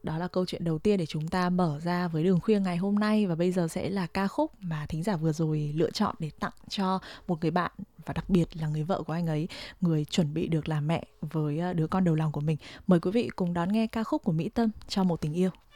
Đó là câu chuyện đầu tiên để chúng ta mở ra với Đường Khuya ngày hôm nay. Và bây giờ sẽ là ca khúc mà thính giả vừa rồi lựa chọn để tặng cho một người bạn, và đặc biệt là người vợ của anh ấy, người chuẩn bị được làm mẹ với đứa con đầu lòng của mình. Mời quý vị cùng đón nghe ca khúc của Mỹ Tâm, Cho Một Tình Yêu.